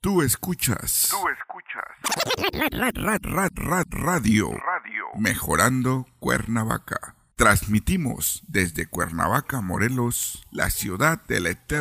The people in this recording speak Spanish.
Tú escuchas. Radio. Mejorando Cuernavaca. Transmitimos desde Cuernavaca, Morelos, la ciudad de la eterna